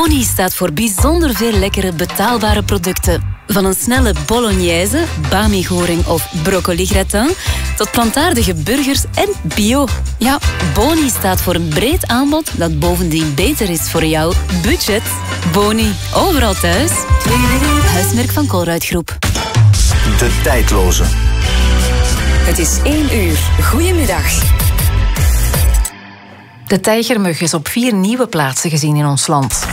Boni staat voor bijzonder veel lekkere betaalbare producten. Van een snelle bolognese, bami-goring of broccoli-gratin tot plantaardige burgers en bio. Ja, Boni staat voor een breed aanbod dat bovendien beter is voor jouw budget. Boni, overal thuis. Huismerk van Colruyt-groep. De tijdloze. Het is 1 uur. Goedemiddag. De tijgermug is op 4 nieuwe plaatsen gezien in ons land.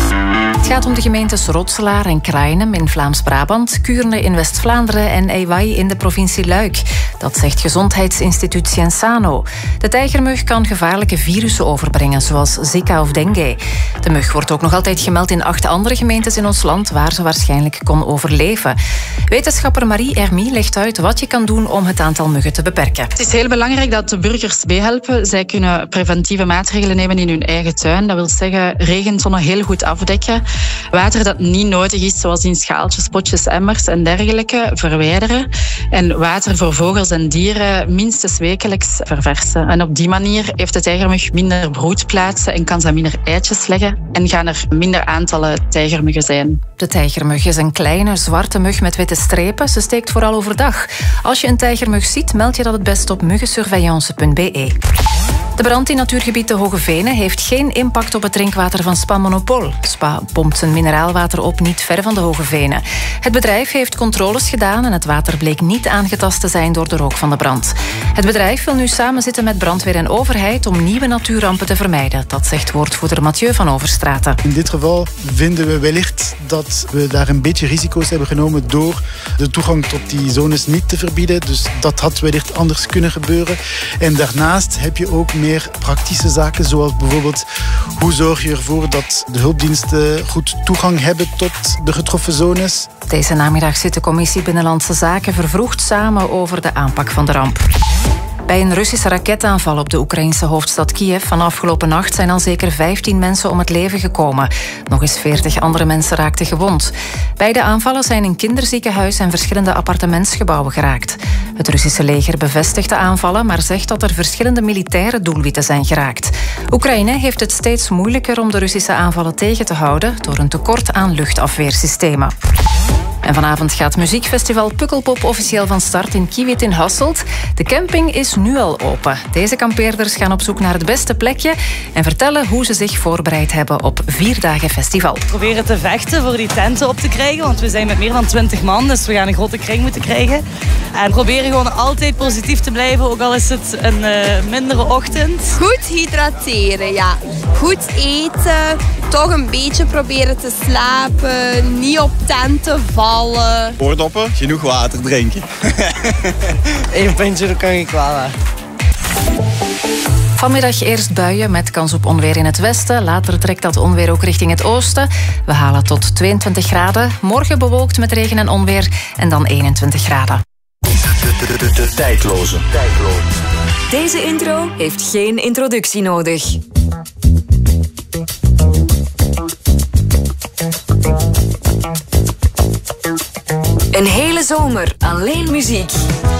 Het gaat om de gemeentes Rotselaar en Krainem in Vlaams-Brabant, Kuurne in West-Vlaanderen en Ewai in de provincie Luik. Dat zegt gezondheidsinstituut Cienzano. De tijgermug kan gevaarlijke virussen overbrengen, zoals Zika of dengue. De mug wordt ook nog altijd gemeld in 8 andere gemeentes in ons land, waar ze waarschijnlijk kon overleven. Wetenschapper Marie Hermie legt uit wat je kan doen om het aantal muggen te beperken. Het is heel belangrijk dat de burgers meehelpen. Zij kunnen preventieve maatregelen nemen in hun eigen tuin. Dat wil zeggen regentonnen heel goed afdekken. Water dat niet nodig is, zoals in schaaltjes, potjes, emmers en dergelijke, verwijderen. En water voor vogels en dieren minstens wekelijks verversen. En op die manier heeft de tijgermug minder broedplaatsen en kan ze minder eitjes leggen. En gaan er minder aantallen tijgermuggen zijn. De tijgermug is een kleine zwarte mug met witte strepen. Ze steekt vooral overdag. Als je een tijgermug ziet, meld je dat het best op muggensurveillance.be. De brand in natuurgebied de Hoge Venen heeft geen impact op het drinkwater van Spa Monopol. Spa pompt zijn mineraalwater op niet ver van de Hoge Venen. Het bedrijf heeft controles gedaan en het water bleek niet aangetast te zijn door de rook van de brand. Het bedrijf wil nu samenzitten met brandweer en overheid om nieuwe natuurrampen te vermijden. Dat zegt woordvoerder Mathieu van Overstraten. In dit geval vinden we wellicht dat we daar een beetje risico's hebben genomen door de toegang tot die zones niet te verbieden. Dus dat had wellicht anders kunnen gebeuren. En daarnaast heb je ook meer praktische zaken, zoals bijvoorbeeld hoe zorg je ervoor dat de hulpdiensten goed toegang hebben tot de getroffen zones. Deze namiddag zit de Commissie Binnenlandse Zaken vervroegd samen over de aanpak van de ramp. Bij een Russische raketaanval op de Oekraïnse hoofdstad Kiev van afgelopen nacht zijn al zeker 15 mensen om het leven gekomen. Nog eens 40 andere mensen raakten gewond. Bij de aanvallen zijn een kinderziekenhuis en verschillende appartementsgebouwen geraakt. Het Russische leger bevestigt de aanvallen, maar zegt dat er verschillende militaire doelwitten zijn geraakt. Oekraïne heeft het steeds moeilijker om de Russische aanvallen tegen te houden door een tekort aan luchtafweersystemen. En vanavond gaat muziekfestival Pukkelpop officieel van start in Kiewiet in Hasselt. De camping is nu al open. Deze kampeerders gaan op zoek naar het beste plekje en vertellen hoe ze zich voorbereid hebben op 4 dagen festival. We proberen te vechten voor die tenten op te krijgen, want we zijn met meer dan 20 man, dus we gaan een grote kring moeten krijgen. En proberen gewoon altijd positief te blijven, ook al is het een mindere ochtend. Goed hydrateren, ja. Goed eten, toch een beetje proberen te slapen, niet op tenten vallen. Oordoppen, genoeg water drinken. 1 pintje, dat kan niet kwaad. Vanmiddag eerst buien met kans op onweer in het westen. Later trekt dat onweer ook richting het oosten. We halen tot 22 graden. Morgen bewolkt met regen en onweer en dan 21 graden. De tijdloze. Deze intro heeft geen introductie nodig. Een hele zomer alleen muziek.